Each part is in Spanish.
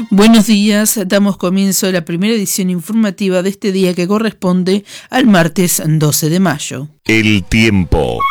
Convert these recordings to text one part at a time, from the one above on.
Buenos días, damos comienzo a la primera edición informativa de este día que corresponde al martes 12 de mayo. El tiempo.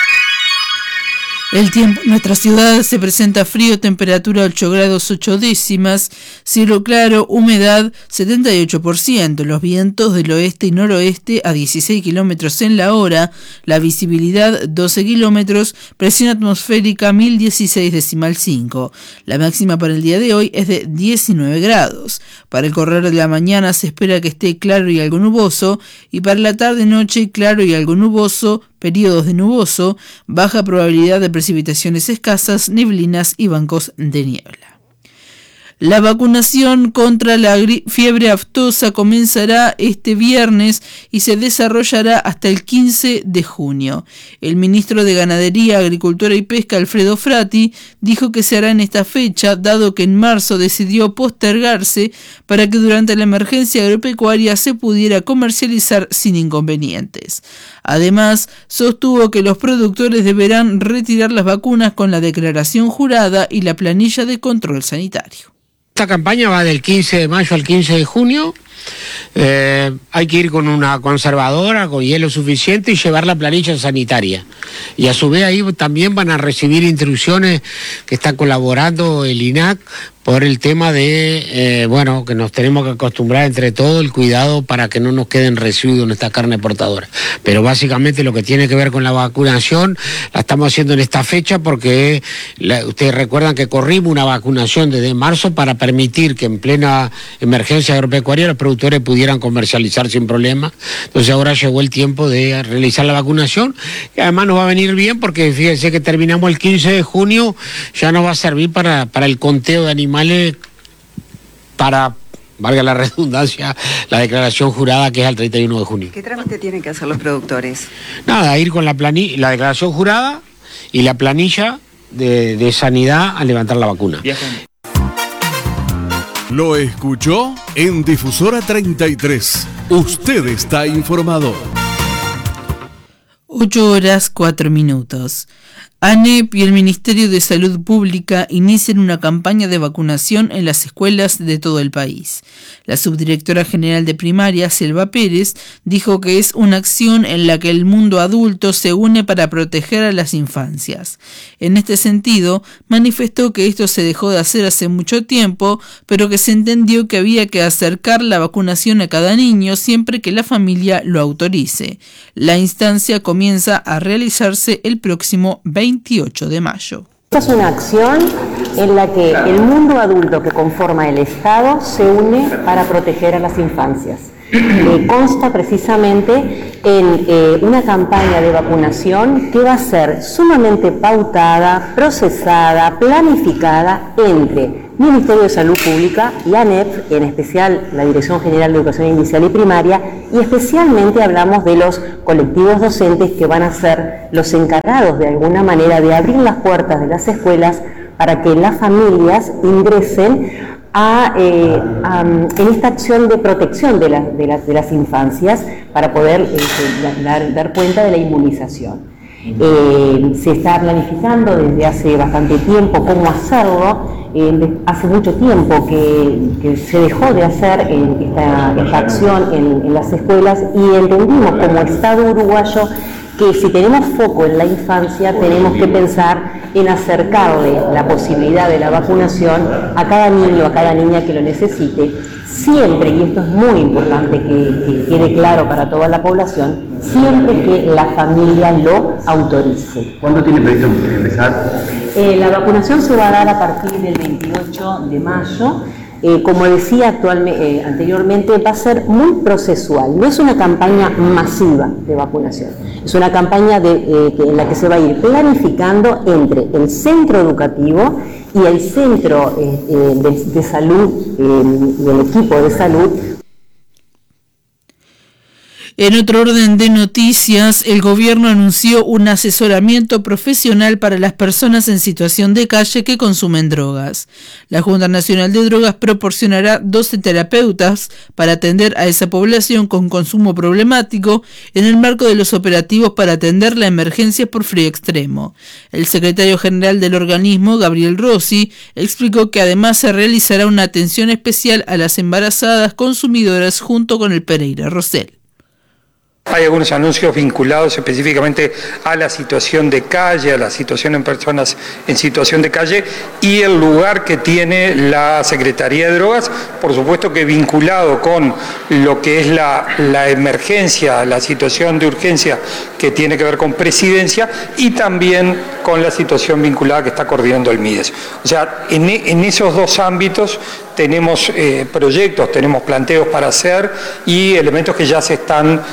El tiempo en nuestra ciudad se presenta frío, temperatura 8 grados 8 décimas, cielo claro, humedad 78%, los vientos del oeste y noroeste a 16 kilómetros en la hora, la visibilidad 12 kilómetros, presión atmosférica 1016,5. La máxima para el día de hoy es de 19 grados. Para el correr de la mañana se espera que esté claro y algo nuboso, y para la tarde-noche claro y algo nuboso, periodos de nuboso, baja probabilidad de precipitaciones escasas, neblinas y bancos de niebla. La vacunación contra la fiebre aftosa comenzará este viernes y se desarrollará hasta el 15 de junio. El ministro de Ganadería, Agricultura y Pesca, Alfredo Frati, dijo que se hará en esta fecha, dado que en marzo decidió postergarse para que durante la emergencia agropecuaria se pudiera comercializar sin inconvenientes. Además, sostuvo que los productores deberán retirar las vacunas con la declaración jurada y la planilla de control sanitario. Esta campaña va del 15 de mayo al 15 de junio. Hay que ir con una conservadora, con hielo suficiente y llevar la planilla sanitaria. Y a su vez ahí también van a recibir instrucciones que está colaborando el INAC por el tema de, que nos tenemos que acostumbrar entre todos el cuidado para que no nos queden residuos en esta carne portadora. Pero básicamente lo que tiene que ver con la vacunación la estamos haciendo en esta fecha porque ustedes recuerdan que corrimos una vacunación desde marzo para permitir que en plena emergencia agropecuaria los productores pudieran comercializar sin problema. Entonces ahora llegó el tiempo de realizar la vacunación, que además nos va a venir bien porque fíjense que terminamos el 15 de junio, ya nos va a servir para el conteo de animales para, valga la redundancia, la declaración jurada que es el 31 de junio. ¿Qué trámite tienen que hacer los productores? Nada, ir con la declaración jurada y la planilla de sanidad a levantar la vacuna. Lo escuchó en Difusora 33. Usted está informado. 8:04. ANEP y el Ministerio de Salud Pública inician una campaña de vacunación en las escuelas de todo el país. La subdirectora general de primaria, Selva Pérez, dijo que es una acción en la que el mundo adulto se une para proteger a las infancias. En este sentido, manifestó que esto se dejó de hacer hace mucho tiempo, pero que se entendió que había que acercar la vacunación a cada niño siempre que la familia lo autorice. La instancia comienza a realizarse el próximo 28 de mayo. Esta es una acción en la que el mundo adulto que conforma el Estado se une para proteger a las infancias. Consta precisamente en una campaña de vacunación que va a ser sumamente pautada, procesada, planificada entre Ministerio de Salud Pública y ANEP, en especial la Dirección General de Educación Inicial y Primaria, y especialmente hablamos de los colectivos docentes que van a ser los encargados de alguna manera de abrir las puertas de las escuelas para que las familias ingresen en esta acción de protección de las infancias para poder dar cuenta de la inmunización. Se está planificando desde hace bastante tiempo cómo hacerlo. Hace mucho tiempo que se dejó de hacer esta acción en las escuelas y entendimos como Estado uruguayo que si tenemos foco en la infancia tenemos que pensar en acercarle la posibilidad de la vacunación a cada niño, a cada niña que lo necesite, siempre, y esto es muy importante que quede claro para toda la población, siempre que la familia lo autorice. ¿Cuándo tiene previsto empezar? La vacunación se va a dar a partir del 28 de mayo. Como decía anteriormente, va a ser muy procesual. No es una campaña masiva de vacunación. Es una campaña en la que se va a ir planificando entre el centro educativo y el centro de salud y el equipo de salud. En otro orden de noticias, el gobierno anunció un asesoramiento profesional para las personas en situación de calle que consumen drogas. La Junta Nacional de Drogas proporcionará 12 terapeutas para atender a esa población con consumo problemático en el marco de los operativos para atender la emergencia por frío extremo. El secretario general del organismo, Gabriel Rossi, explicó que además se realizará una atención especial a las embarazadas consumidoras junto con el Pereira Rosell. Hay algunos anuncios vinculados específicamente a la situación de calle, a la situación en personas en situación de calle y el lugar que tiene la Secretaría de Drogas, por supuesto que vinculado con lo que es la emergencia, la situación de urgencia que tiene que ver con presidencia y también con la situación vinculada que está coordinando el MIDES. O sea, en esos dos ámbitos tenemos proyectos, tenemos planteos para hacer y elementos que ya se están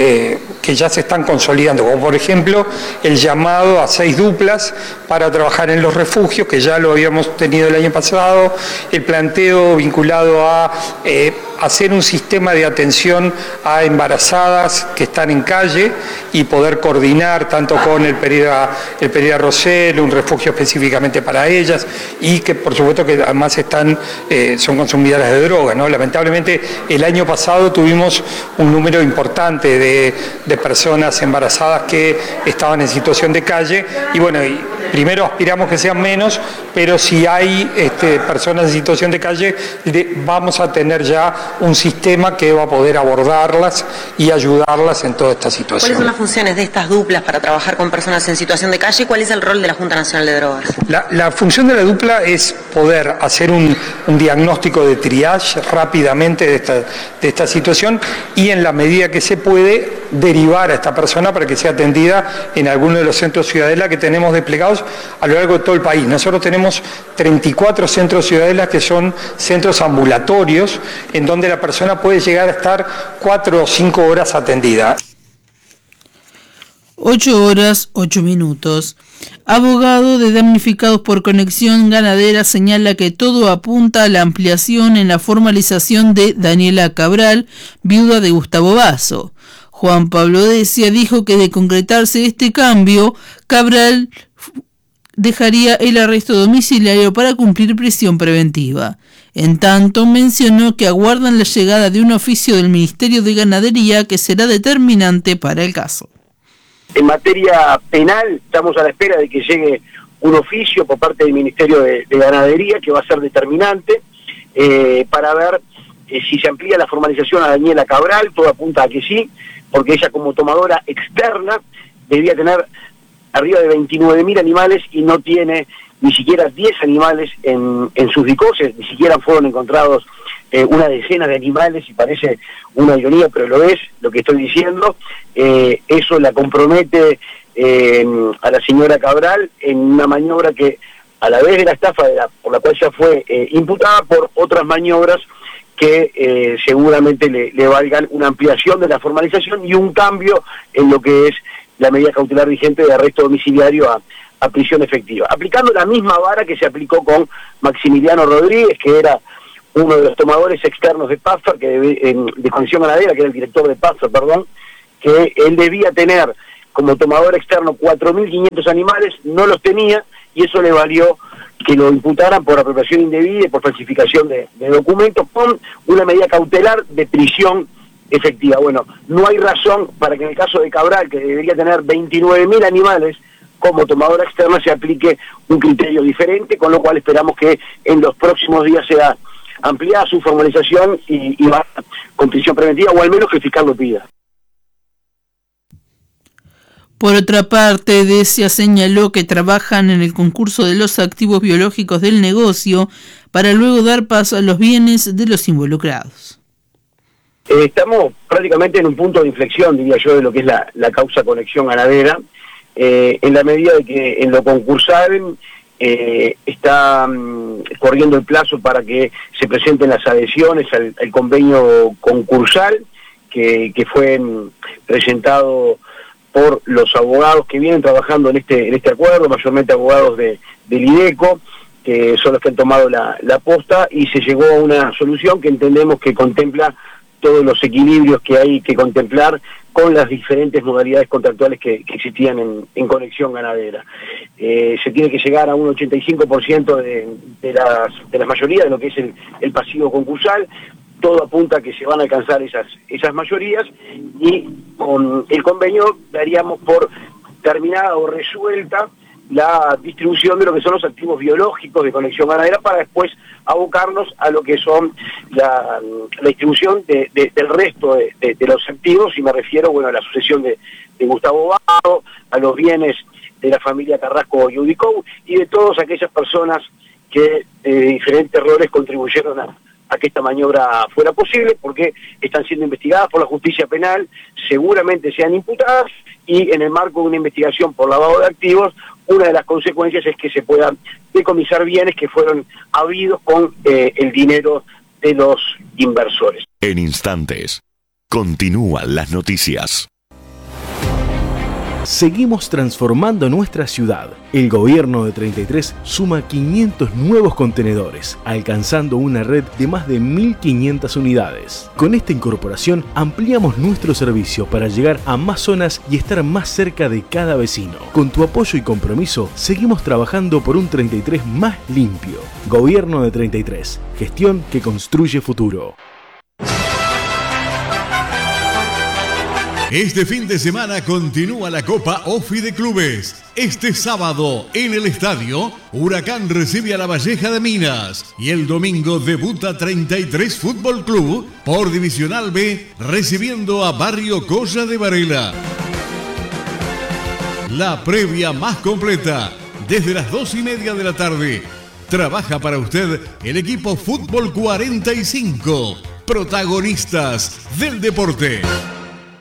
consolidando, como por ejemplo el llamado a 6 duplas para trabajar en los refugios, que ya lo habíamos tenido el año pasado, el planteo vinculado a hacer un sistema de atención a embarazadas que están en calle y poder coordinar tanto con el Pereira Rosell, un refugio específicamente para ellas, y que por supuesto que además son consumidoras de drogas, ¿no? Lamentablemente el año pasado tuvimos un número importante de personas embarazadas que estaban en situación de calle y bueno, primero aspiramos que sean menos, pero si hay personas en situación de calle, vamos a tener ya un sistema que va a poder abordarlas y ayudarlas en toda esta situación. ¿Cuáles son las funciones de estas duplas para trabajar con personas en situación de calle? ¿Cuál es el rol de la Junta Nacional de Drogas? La función de la dupla es poder hacer un diagnóstico de triage rápidamente de esta situación y en la medida que se puede derivar a esta persona para que sea atendida en alguno de los centros Ciudadela que tenemos desplegados a lo largo de todo el país. Nosotros tenemos 34 centros Ciudadela que son centros ambulatorios en donde la persona puede llegar a estar 4 o 5 horas atendida. 8 horas, 8 minutos. Abogado de damnificados por Conexión Ganadera señala que todo apunta a la ampliación en la formalización de Daniela Cabral, viuda de Gustavo Basso. Juan Pablo Decia dijo que de concretarse este cambio, Cabral dejaría el arresto domiciliario para cumplir prisión preventiva. En tanto, mencionó que aguardan la llegada de un oficio del Ministerio de Ganadería que será determinante para el caso. En materia penal, estamos a la espera de que llegue un oficio por parte del Ministerio de Ganadería que va a ser determinante para ver si se amplía la formalización a Daniela Cabral. Todo apunta a que sí, porque ella como tomadora externa debía tener arriba de 29.000 animales y no tiene ni siquiera 10 animales en sus dicoses, ni siquiera fueron encontrados una decena de animales, y parece una ironía, pero lo es, lo que estoy diciendo. Eso la compromete a la señora Cabral en una maniobra que, a la vez de la estafa por la cual ya fue imputada, por otras maniobras que seguramente le valgan una ampliación de la formalización y un cambio en lo que es la medida cautelar vigente de arresto domiciliario a prisión efectiva, aplicando la misma vara que se aplicó con Maximiliano Rodríguez, que era uno de los tomadores externos de PAFFER, de Conexión Ganadera, que era el director de PAFFER, que él debía tener como tomador externo 4.500 animales, no los tenía, y eso le valió que lo imputaran por apropiación indebida y por falsificación de documentos, con una medida cautelar de prisión efectiva. Bueno, no hay razón para que en el caso de Cabral, que debería tener 29.000 animales como tomadora externa, se aplique un criterio diferente, con lo cual esperamos que en los próximos días sea ampliada su formalización y va con prisión preventiva, o al menos que el fiscal lo pida. Por otra parte, Decia señaló que trabajan en el concurso de los activos biológicos del negocio para luego dar paso a los bienes de los involucrados. Estamos prácticamente en un punto de inflexión, diría yo, de lo que es la causa Conexión Ganadera, en la medida de que en lo concursal está corriendo el plazo para que se presenten las adhesiones al convenio concursal que fue presentado por los abogados que vienen trabajando en este acuerdo, mayormente abogados del IDECO, que son los que han tomado la posta, y se llegó a una solución que entendemos que contempla todos los equilibrios que hay que contemplar con las diferentes modalidades contractuales que existían en Conexión Ganadera. Se tiene que llegar a un 85% de las mayorías de lo que es el pasivo concursal. Todo apunta a que se van a alcanzar esas mayorías, y con el convenio daríamos por terminada o resuelta la distribución de lo que son los activos biológicos de Conexión Ganadera, para después abocarnos a lo que son la distribución del resto de los activos, y me refiero, bueno, a la sucesión de Gustavo Vado, a los bienes de la familia Carrasco y Udicou, y de todas aquellas personas que de diferentes roles contribuyeron a que esta maniobra fuera posible, porque están siendo investigadas por la justicia penal, seguramente sean imputadas, y en el marco de una investigación por lavado de activos, una de las consecuencias es que se puedan decomisar bienes que fueron habidos con el dinero de los inversores. En instantes, continúan las noticias. Seguimos transformando nuestra ciudad. El gobierno de 33 suma 500 nuevos contenedores, alcanzando una red de más de 1.500 unidades. Con esta incorporación ampliamos nuestro servicio para llegar a más zonas y estar más cerca de cada vecino. Con tu apoyo y compromiso, seguimos trabajando por un 33 más limpio. Gobierno de 33, gestión que construye futuro. Este fin de semana continúa la Copa OFI de Clubes. Este sábado, en el estadio, Huracán recibe a La Valleja de Minas. Y el domingo debuta 33 Fútbol Club por Divisional B, recibiendo a Barrio Colla de Varela. La previa más completa, desde las 2:30 de la tarde. Trabaja para usted el equipo Fútbol 45, protagonistas del deporte.